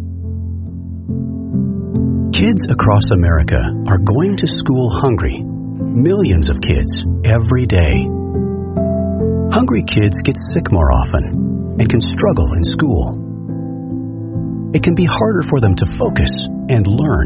Kids across America are going to school hungry. Millions of kids every day. Hungry kids get sick more often and can struggle in school. It can be harder for them to focus and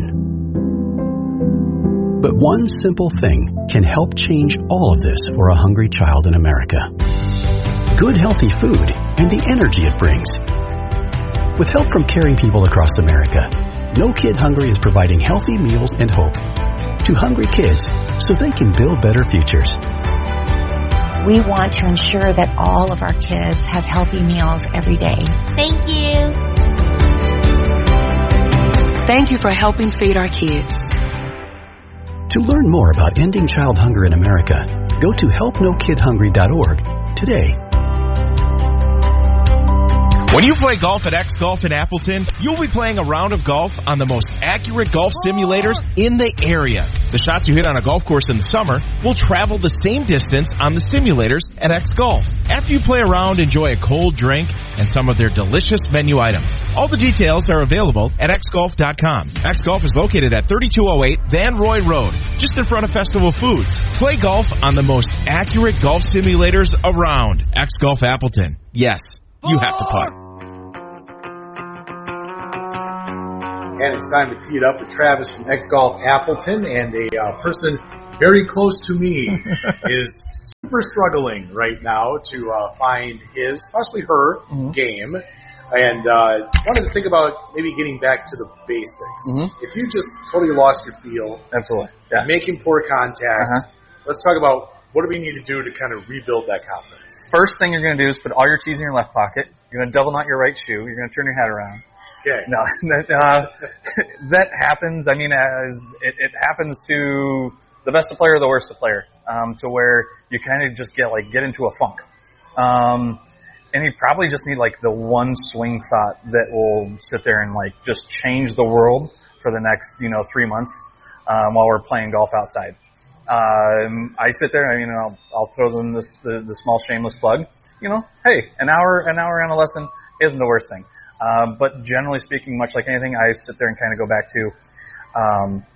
learn. But one simple thing can help change all of this for a hungry child in America. Good, healthy food and the energy it brings. With help from caring people across America, No Kid Hungry is providing healthy meals and hope to hungry kids so they can build better futures. We want to ensure that all of our kids have healthy meals every day. Thank you. Thank you for helping feed our kids. To learn more about ending child hunger in America, Go to help no kid hungry dot org today. When you play golf at X Golf in Appleton, you'll be playing a round of golf on the most accurate golf simulators in the area. The shots you hit on a golf course in the summer will travel the same distance on the simulators at X Golf. After you play around, enjoy a cold drink and some of their delicious menu items. All the details are available at x golf dot com. X Golf is located at thirty-two oh eight Van Roy Road, just in front of Festival Foods. Play golf on the most accurate golf simulators around. X Golf Appleton. Yes, you have to putt. And it's time to tee it up with Travis from X Golf Appleton, and a uh, person very close to me is super struggling right now to uh, find his, possibly her, mm-hmm. game. And uh, wanted to think about maybe getting back to the basics. Mm-hmm. If you just totally lost your feel, absolutely, yeah. making poor contact, uh-huh. let's talk about what do we need to do to kind of rebuild that confidence. First thing you're going to do is put all your keys in your left pocket. You're going to double knot your right shoe. You're going to turn your head around. Okay. No, that, uh, that happens. I mean, as it, it happens to the best of player or the worst of player, um, to where you kind of just get like get into a funk. Um, and you probably just need like the one swing thought that will sit there and like just change the world for the next, you know, three months um, while we're playing golf outside. Um, I sit there. I mean, I'll, I'll throw them this the, the small shameless plug. You know, hey, an hour an hour on a lesson isn't the worst thing. Um, but generally speaking, much like anything, I sit there and kind of go back to, um,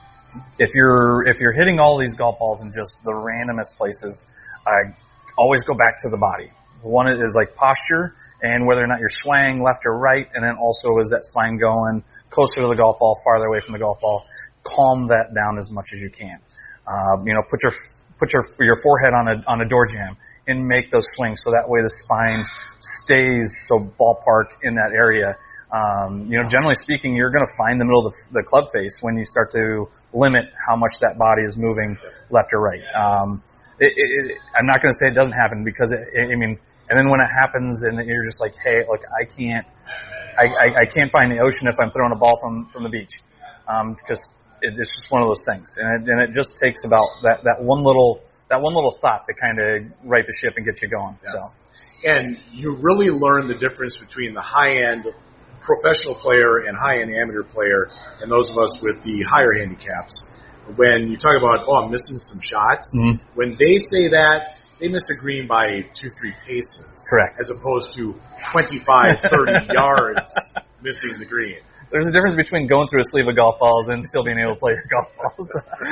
if you're, if you're hitting all these golf balls in just the randomest places, I always go back to the body. One is like posture and whether or not you're swaying left or right. And then also is that spine going closer to the golf ball, farther away from the golf ball. Calm that down as much as you can. Um, you know, put your, put your, your forehead on a, on a door jamb and make those swings so that way the spine stays so ballpark in that area. Um, you know, generally speaking, you're going to find the middle of the, the club face when you start to limit how much that body is moving left or right. Um, it, it, I'm not going to say it doesn't happen because it, it, I mean, and then when it happens and you're just like, hey, look, I can't, I, I, I can't find the ocean if I'm throwing a ball from, from the beach. Um, because it, it's just one of those things. And it, and it just takes about that, that one little, that one little thought to kind of right the ship and get you going. Yeah. So, and you really learn the difference between the high-end professional player and high-end amateur player and those of us with the higher handicaps. When you talk about, oh, I'm missing some shots, mm-hmm. when they say that, they miss a green by two, three paces. Correct. As opposed to twenty-five, thirty yards missing the green. There's a difference between going through a sleeve of golf balls and still being able to play your golf balls.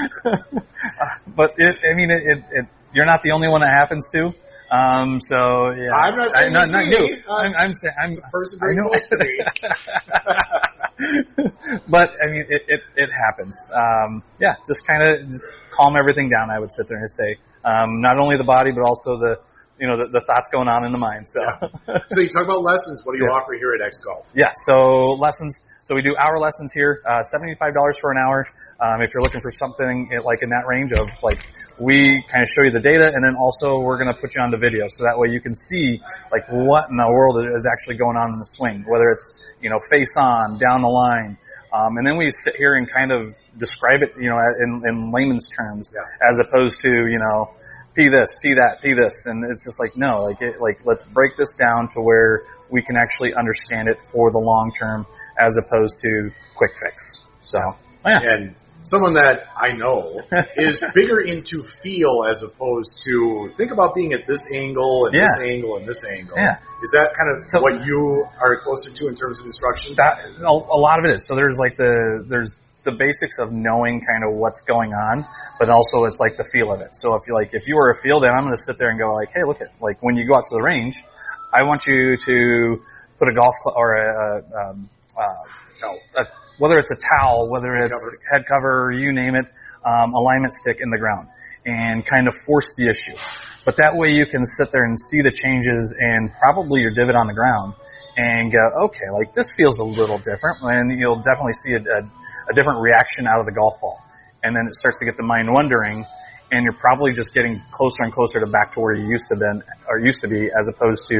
But it, I mean, it, it, it, you're not the only one that happens to. Um, so yeah, I'm not saying I, not, not you. Uh, I'm, I'm saying I'm a person very close to me. But I mean, it it, it happens. Um, yeah, just kind of just calm everything down. I would sit there and say, um, not only the body but also the. You know, the, the thoughts going on in the mind. So, yeah. So you talk about lessons. What do you yeah. offer here at X Golf? Yeah, so lessons. So we do hour lessons here, uh, seventy-five dollars for an hour. Um, if you're looking for something like in that range of like, we kind of show you the data and then also we're going to put you on the video. So that way you can see like what in the world is actually going on in the swing, whether it's, you know, face on, down the line. Um, and then we sit here and kind of describe it, you know, in, in layman's terms yeah. as opposed to, you know, P this, P that, P this, and it's just like, no, like, it, like, let's break this down to where we can actually understand it for the long term as opposed to quick fix. So, oh yeah. And someone that I know is bigger into feel as opposed to think about being at this angle and yeah. this angle and this angle. Yeah. Is that kind of so, what you are closer to in terms of instruction? That, a, a lot of it is. So there's like the, there's, the basics of knowing kind of what's going on, but also it's like the feel of it. So if you like, if you were a field, then I'm going to sit there and go like, hey, look at, like when you go out to the range, I want you to put a golf cl- or a, a, um, uh, a, whether it's a towel, whether head it's cover. head cover, you name it, um, alignment stick in the ground and kind of force the issue. But that way you can sit there and see the changes and probably your divot on the ground and go, okay, like this feels a little different, and you'll definitely see a, a a different reaction out of the golf ball. And then it starts to get the mind wondering, and you're probably just getting closer and closer to back to where you used to been, or used to be, as opposed to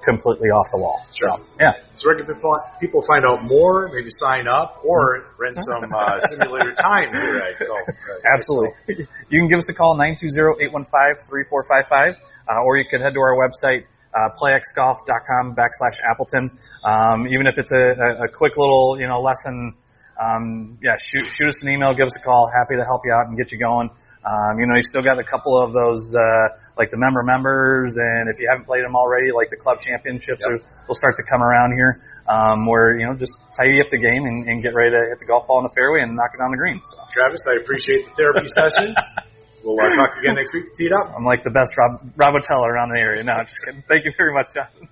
completely off the wall. Sure. So, yeah. So where can people find out more, maybe sign up, or rent some uh, simulator time here at Golf? Absolutely. You can give us a call, nine two zero, eight one five, three four five five, uh, or you can head to our website, uh, playxgolf.com backslash Appleton. Um, even if it's a, a, a quick little, you know, lesson, um, yeah, shoot, shoot us an email, give us a call. Happy to help you out and get you going. Um, you know, you still got a couple of those, uh, like the member members, and if you haven't played them already, like the club championships yep. will, will start to come around here, um, where, you know, just tidy up the game and, and get ready to hit the golf ball in the fairway and knock it on the green. So. Travis, I appreciate the therapy session. We'll uh, talk again next week. Tee it up. I'm like the best Rob, Robotella around the area. No, just kidding. Thank you very much, Jonathan.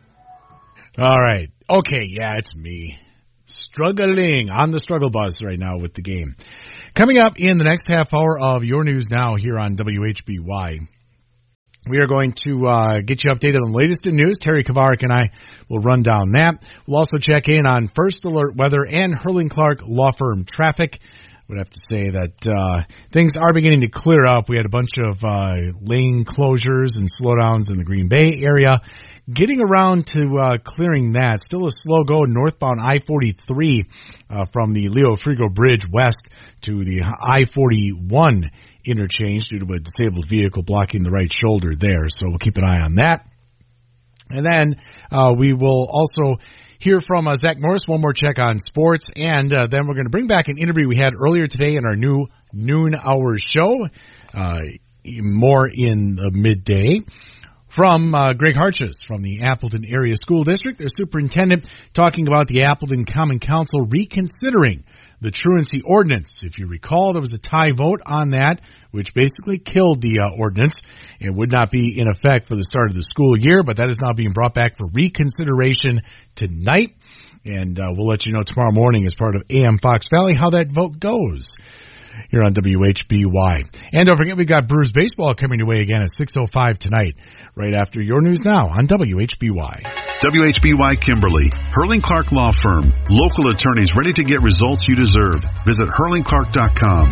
All right. Okay. Yeah, it's me. Struggling on the struggle bus right now with the game. Coming up in the next half hour of Your News Now here on W H B Y, we are going to uh, get you updated on the latest in news. Terry Kavarik and I will run down that. We'll also check in on First Alert weather and Hurling Clark Law Firm traffic. Would have to say that uh, things are beginning to clear up. We had a bunch of uh, lane closures and slowdowns in the Green Bay area. Getting around to uh, clearing that. Still a slow go northbound I forty-three uh, from the Leo Frigo Bridge west to the I forty-one interchange due to a disabled vehicle blocking the right shoulder there. So we'll keep an eye on that. And then uh, we will also hear from uh, Zach Morris, one more check on sports, and uh, then we're going to bring back an interview we had earlier today in our new noon hour show, uh, more in the midday, from uh, Greg Harches from the Appleton Area School District, their superintendent, talking about the Appleton Common Council reconsidering the truancy ordinance. If you recall, there was a tie vote on that, which basically killed the uh, ordinance. It would not be in effect for the start of the school year, but that is now being brought back for reconsideration tonight. And uh, we'll let you know tomorrow morning as part of A M Fox Valley how that vote goes here on W H B Y. And don't forget, we've got Brewers baseball coming your way again at six oh five tonight, right after Your News Now on W H B Y. W H B Y Kimberly, Hurling Clark Law Firm. Local attorneys ready to get results you deserve. Visit hurling clark dot com.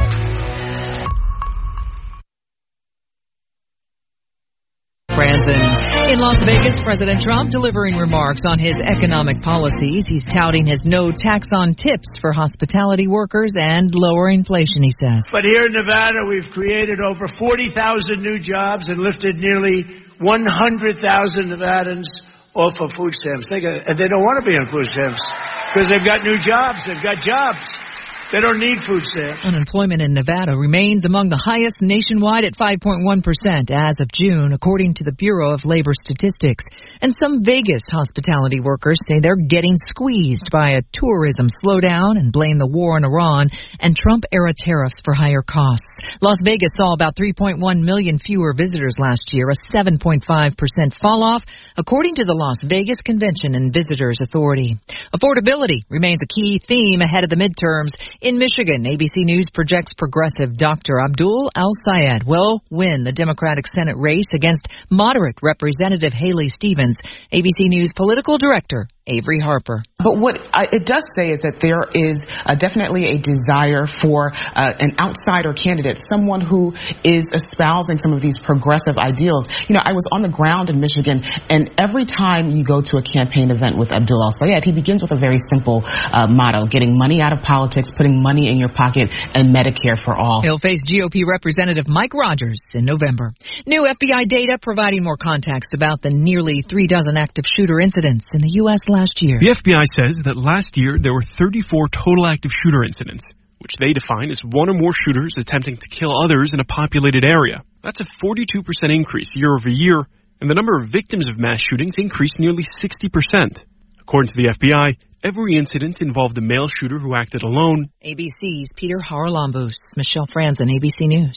Franzen. In Las Vegas, President Trump delivering remarks on his economic policies. He's touting his no tax on tips for hospitality workers and lower inflation, he says. But here in Nevada, we've created over forty thousand new jobs and lifted nearly one hundred thousand Nevadans off of food stamps. They got, and they don't want to be on food stamps because they've got new jobs. They've got jobs. They don't need food stamps. Unemployment in Nevada remains among the highest nationwide at five point one percent as of June, according to the Bureau of Labor Statistics. And some Vegas hospitality workers say they're getting squeezed by a tourism slowdown and blame the war in Iran and Trump-era tariffs for higher costs. Las Vegas saw about three point one million fewer visitors last year, a seven point five percent fall-off, according to the Las Vegas Convention and Visitors Authority. Affordability remains a key theme ahead of the midterms. In Michigan, A B C News projects progressive Doctor Abdul Al-Sayed will win the Democratic Senate race against moderate Representative Haley Stevens. A B C News political director Avery Harper. But what I, it does say is that there is uh, definitely a desire for uh, an outsider candidate, someone who is espousing some of these progressive ideals. You know, I was on the ground in Michigan, and every time you go to a campaign event with Abdul Al-Sayed, he begins with a very simple uh, motto: getting money out of politics, putting money in your pocket, and Medicare for all. He'll face G O P Representative Mike Rogers in November. New F B I data providing more context about the nearly three dozen active shooter incidents in the U S last year. The F B I says that last year there were thirty-four total active shooter incidents, which they define as one or more shooters attempting to kill others in a populated area. That's a forty-two percent increase year over year, and the number of victims of mass shootings increased nearly sixty percent. According to the F B I, every incident involved a male shooter who acted alone. A B C's Peter Haralambous, Michelle Franzen, A B C News.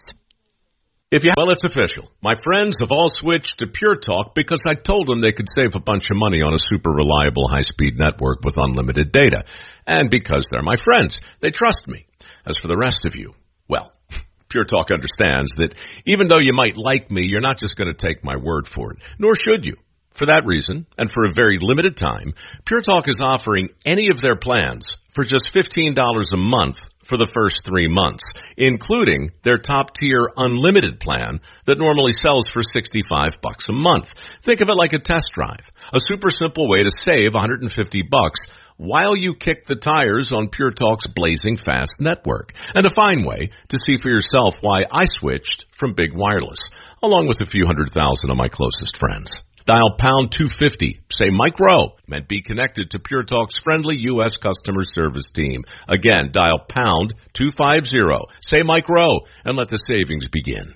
If you well, it's official. My friends have all switched to Pure Talk because I told them they could save a bunch of money on a super reliable high-speed network with unlimited data. And because they're my friends, they trust me. As for the rest of you, well, Pure Talk understands that even though you might like me, you're not just going to take my word for it, nor should you. For that reason, and for a very limited time, Pure Talk is offering any of their plans for just fifteen dollars a month for the first three months, including their top-tier unlimited plan that normally sells for sixty-five bucks a month. Think of it like a test drive, a super simple way to save one hundred fifty bucks while you kick the tires on Pure Talk's blazing fast network, and a fine way to see for yourself why I switched from Big Wireless, along with a few hundred thousand of my closest friends. Dial pound two fifty, say Mike Rowe, and be connected to Pure Talk's friendly U S customer service team. Again, dial pound two fifty, say Mike Rowe, and let the savings begin.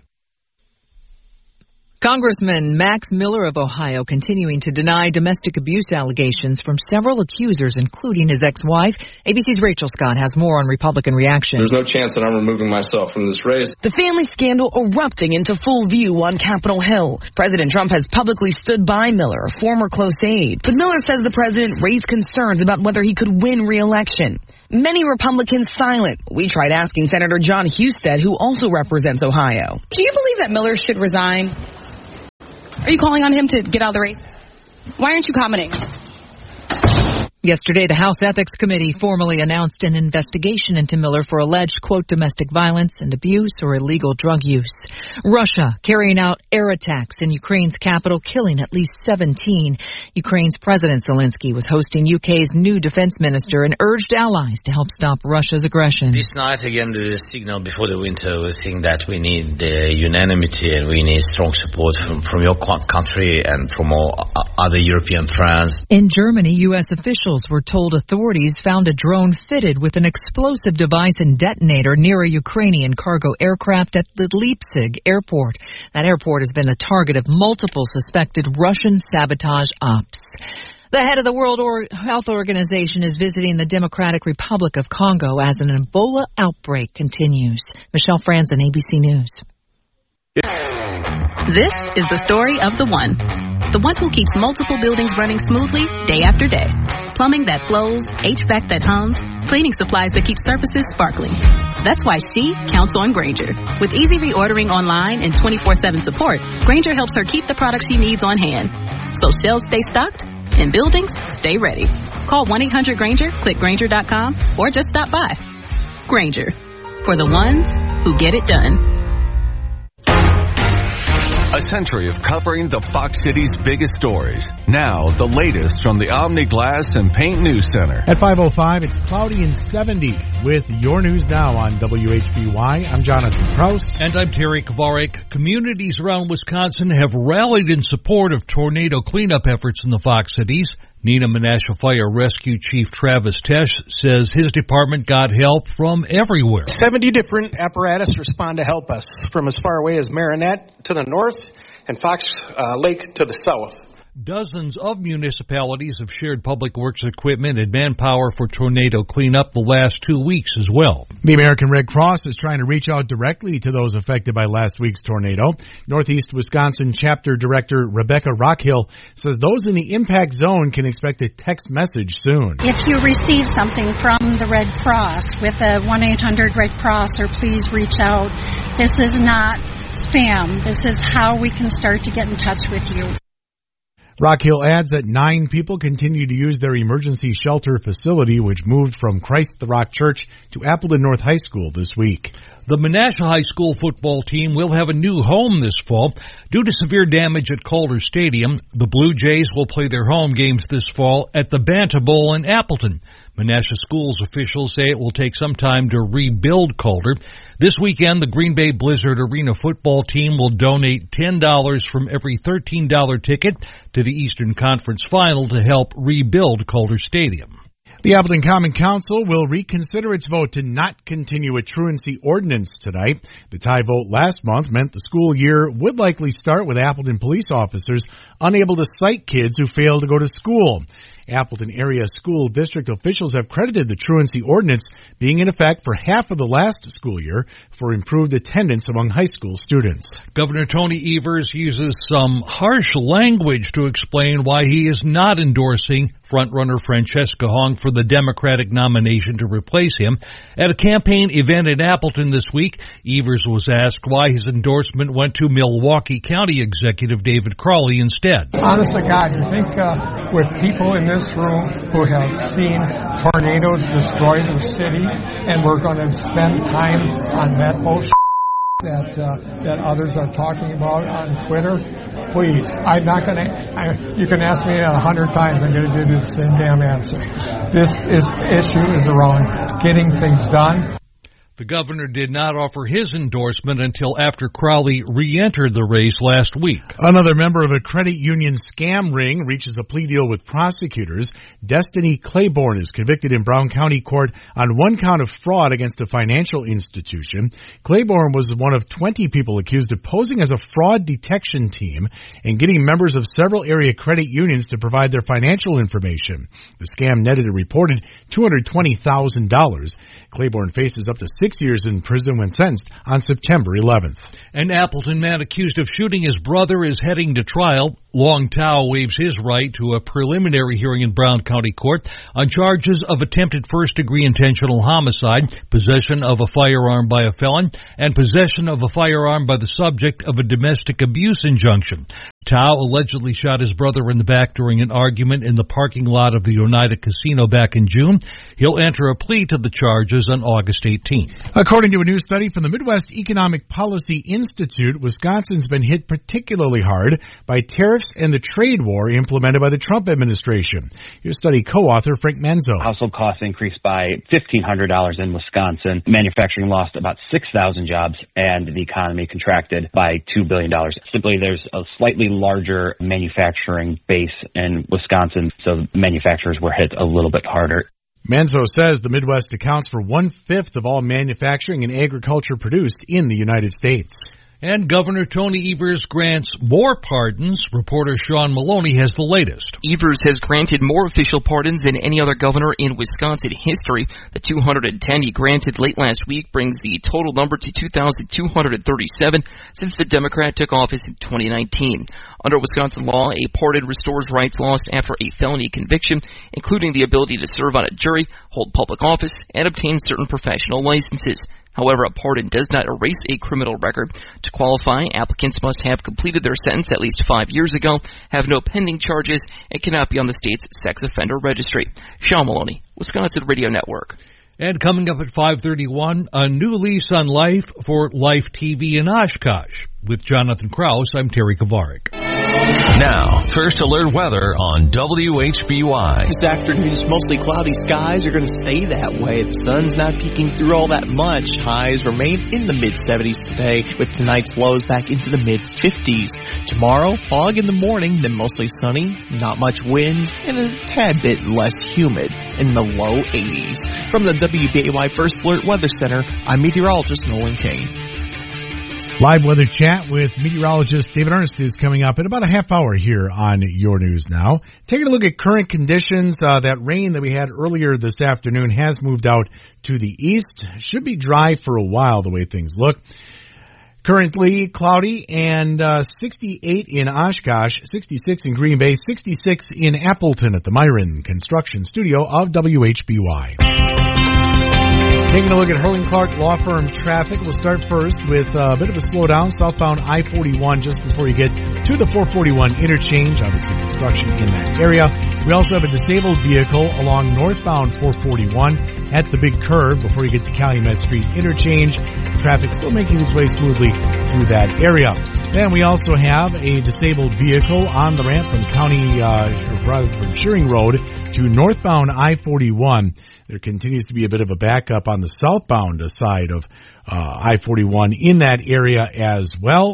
Congressman Max Miller of Ohio continuing to deny domestic abuse allegations from several accusers, including his ex-wife. A B C's Rachel Scott has more on Republican reaction. There's no chance that I'm removing myself from this race. The family scandal erupting into full view on Capitol Hill. President Trump has publicly stood by Miller, a former close aide. But Miller says the president raised concerns about whether he could win re-election. Many Republicans silent. We tried asking Senator John Husted, who also represents Ohio. Do you believe that Miller should resign? Are you calling on him to get out of the race? Why aren't you commenting? Yesterday, the House Ethics Committee formally announced an investigation into Miller for alleged, quote, domestic violence and abuse or illegal drug use. Russia carrying out air attacks in Ukraine's capital, killing at least seventeen. Ukraine's President Zelensky was hosting U K's new defense minister and urged allies to help stop Russia's aggression. This night, again, there is a signal before the winter. We think that we need uh, unanimity and we need strong support from, from your country and from all other European friends. In Germany, U S officials were told authorities found a drone fitted with an explosive device and detonator near a Ukrainian cargo aircraft at the Leipzig airport. That airport has been the target of multiple suspected Russian sabotage ops. The head of the World Health Organization is visiting the Democratic Republic of Congo as an Ebola outbreak continues. Michelle Franzen, A B C News. This is the story of the one. The one who keeps multiple buildings running smoothly day after day. Plumbing that flows, H V A C that hums, cleaning supplies that keep surfaces sparkling. That's why she counts on Grainger. With easy reordering online and twenty-four seven support, Grainger helps her keep the products she needs on hand. So shelves stay stocked and buildings stay ready. Call one eight hundred Grainger, click Grainger dot com, or just stop by. Grainger, for the ones who get it done. A century of covering the Fox City's biggest stories. Now, the latest from the Omni Glass and Paint News Center. At five oh five, it's cloudy and seventy with your news now on W H B Y. I'm Jonathan Kraus. And I'm Terry Kavarik. Communities around Wisconsin have rallied in support of tornado cleanup efforts in the Fox Cities. Neenah Menasha Fire Rescue Chief Travis Tesh says his department got help from everywhere. seventy different apparatus respond to help us, from as far away as Marinette to the north and Fox uh, Lake to the south. Dozens of municipalities have shared public works equipment and manpower for tornado cleanup the last two weeks as well. The American Red Cross is trying to reach out directly to those affected by last week's tornado. Northeast Wisconsin Chapter Director Rebecca Rockhill says those in the impact zone can expect a text message soon. If you receive something from the Red Cross with a one eight hundred Red Cross, or please reach out. This is not spam. This is how we can start to get in touch with you. Rockhill adds that nine people continue to use their emergency shelter facility, which moved from Christ the Rock Church to Appleton North High School this week. The Menasha High School football team will have a new home this fall. Due to severe damage at Calder Stadium, the Blue Jays will play their home games this fall at the Banta Bowl in Appleton. Menasha Schools officials say it will take some time to rebuild Calder. This weekend, the Green Bay Blizzard Arena football team will donate ten dollars from every thirteen dollars ticket to the Eastern Conference Final to help rebuild Calder Stadium. The Appleton Common Council will reconsider its vote to not continue a truancy ordinance tonight. The tie vote last month meant the school year would likely start with Appleton police officers unable to cite kids who failed to go to school. Appleton area school district officials have credited the truancy ordinance being in effect for half of the last school year for improved attendance among high school students. Governor Tony Evers uses some harsh language to explain why he is not endorsing frontrunner Francesca Hong for the Democratic nomination to replace him. At a campaign event in Appleton this week, Evers was asked why his endorsement went to Milwaukee County Executive David Crowley instead. Honest to God, you think uh, with people in this room who have seen tornadoes destroy the city, and we're going to spend time on that bullshit that uh, that others are talking about on Twitter? Please, I'm not going to. You can ask me that a hundred times. I'm going to give you the same damn answer. This is issue is around getting things done. The governor did not offer his endorsement until after Crowley re-entered the race last week. Another member of a credit union scam ring reaches a plea deal with prosecutors. Destiny Claiborne is convicted in Brown County Court on one count of fraud against a financial institution. Claiborne was one of twenty people accused of posing as a fraud detection team and getting members of several area credit unions to provide their financial information. The scam netted a reported two hundred twenty thousand dollars. Claiborne faces up to six years in prison when sentenced on September eleventh. An Appleton man accused of shooting his brother is heading to trial. Long Tao waives his right to a preliminary hearing in Brown County Court on charges of attempted first-degree intentional homicide, possession of a firearm by a felon, and possession of a firearm by the subject of a domestic abuse injunction. Tao allegedly shot his brother in the back during an argument in the parking lot of the Oneida Casino back in June. He'll enter a plea to the charges on August eighteenth. According to a new study from the Midwest Economic Policy Institute, Wisconsin's been hit particularly hard by tariffs and the trade war implemented by the Trump administration. Your study co-author Frank Menzo. Household costs increased by fifteen hundred dollars in Wisconsin. Manufacturing lost about six thousand jobs, and the economy contracted by two billion dollars. Simply, there's a slightly larger manufacturing base in Wisconsin, so manufacturers were hit a little bit harder. Menzo says the Midwest accounts for one-fifth of all manufacturing and agriculture produced in the United States. And Governor Tony Evers grants more pardons. Reporter Sean Maloney has the latest. Evers has granted more official pardons than any other governor in Wisconsin history. The two hundred ten he granted late last week brings the total number to two thousand two hundred thirty-seven since the Democrat took office in twenty nineteen. Under Wisconsin law, a pardon restores rights lost after a felony conviction, including the ability to serve on a jury, hold public office, and obtain certain professional licenses. However, a pardon does not erase a criminal record. To qualify, applicants must have completed their sentence at least five years ago, have no pending charges, and cannot be on the state's sex offender registry. Sean Maloney, Wisconsin Radio Network. And coming up at five thirty-one, a new lease on life for Life T V in Oshkosh. With Jonathan Krause, I'm Terry Kovarik. Now, First Alert weather on W H B Y. This afternoon, it's mostly cloudy skies are going to stay that way. The sun's not peeking through all that much. Highs remain in the mid-seventies today, with tonight's lows back into the mid-fifties. Tomorrow, fog in the morning, then mostly sunny, not much wind, and a tad bit less humid in the low eighties. From the W B A Y First Alert Weather Center, I'm meteorologist Nolan Kane. Live weather chat with meteorologist David Ernst is coming up in about a half hour here on Your News Now. Taking a look at current conditions, uh, that rain that we had earlier this afternoon has moved out to the east. Should be dry for a while the way things look. Currently cloudy and uh, sixty-eight in Oshkosh, sixty-six in Green Bay, sixty-six in Appleton at the Myron Construction Studio of W H B Y. Taking a look at Hurling Clark Law Firm traffic, we'll start first with a bit of a slowdown southbound I forty-one just before you get to the four forty-one interchange. Obviously construction in that area. We also have a disabled vehicle along northbound four forty-one at the big curve before you get to Calumet Street interchange. Traffic still making its way smoothly through that area. Then we also have a disabled vehicle on the ramp from County, uh, or rather from Shearing Road to northbound I forty-one. There continues to be a bit of a backup on the southbound side of uh, I forty-one in that area as well.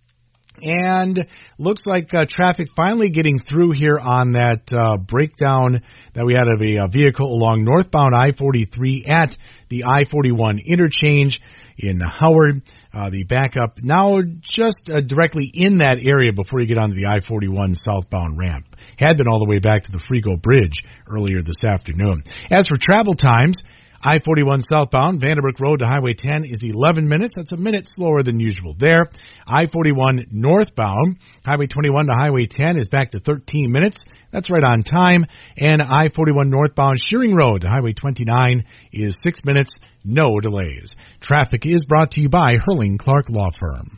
And looks like uh, traffic finally getting through here on that uh, breakdown that we had of a, a vehicle along northbound I forty-three at the I forty-one interchange in Howard. Uh, the backup now just uh, directly in that area before you get onto the I forty-one southbound ramp. Had been all the way back to the Frigo Bridge earlier this afternoon. As for travel times, I forty-one southbound, Vanderbrook Road to Highway ten is eleven minutes. That's a minute slower than usual there. I forty-one northbound, Highway twenty-one to Highway ten is back to thirteen minutes. That's right on time. And I forty-one northbound, Shearing Road to Highway twenty-nine is six minutes, no delays. Traffic is brought to you by Hurling Clark Law Firm.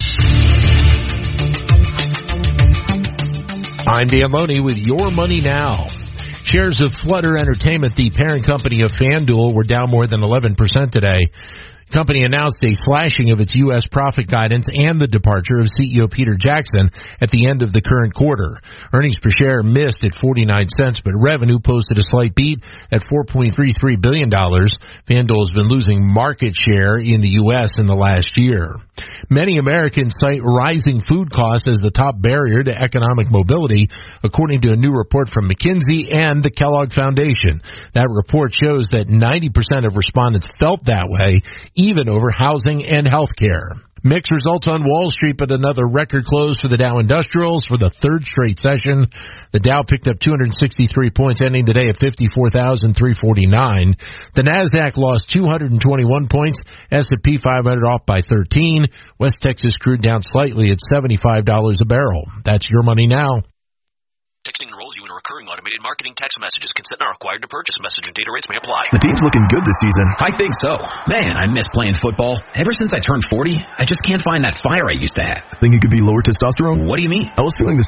I'm Dan Loney with Your Money Now. Shares of Flutter Entertainment, the parent company of FanDuel, were down more than eleven percent today. The company announced a slashing of its U S profit guidance and the departure of C E O Peter Jackson at the end of the current quarter. Earnings per share missed at forty-nine cents, but revenue posted a slight beat at four point three three billion dollars. FanDuel has been losing market share in the U S in the last year. Many Americans cite rising food costs as the top barrier to economic mobility, according to a new report from McKinsey and the Kellogg Foundation. That report shows that ninety percent of respondents felt that way, even over housing and health care. Mixed results on Wall Street, but another record close for the Dow Industrials for the third straight session. The Dow picked up two hundred sixty-three points, ending today at fifty-four thousand three hundred forty-nine. The Nasdaq lost two hundred twenty-one points. S and P five hundred off by thirteen. West Texas crude down slightly at seventy-five dollars a barrel. That's Your Money Now. Texting enrolls you in a recurring automated marketing text messages. Consent not required to purchase. Message and data rates may apply. The team's looking good this season. I think so. Man, I miss playing football. Ever since I turned forty, I just can't find that fire I used to have. Think it could be lower testosterone? What do you mean? I was feeling the